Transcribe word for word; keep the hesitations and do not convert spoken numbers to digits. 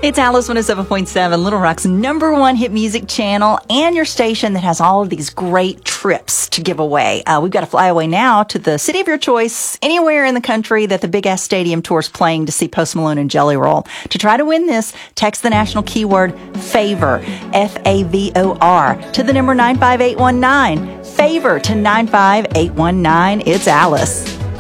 It's Alice one oh seven point seven, Little Rock's number one hit music channel, and your station that has all of these great trips to give away. Uh, we've got to fly away now to the city of your choice, anywhere in the country that the Big Ass Stadium Tour is playing to see Post Malone and Jelly Roll. To try to win this, text the national keyword FAVOR, F A V O R, to the number nine five eight one nine. FAVOR to nine five eight one nine. It's Alice.